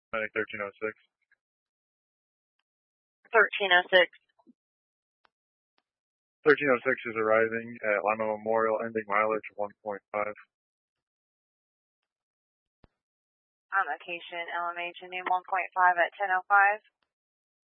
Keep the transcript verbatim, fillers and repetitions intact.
Medic thirteen oh six. thirteen oh six. thirteen oh six is arriving at Lima Memorial, ending mileage one point five. On location, L M H ending one point five at ten oh five.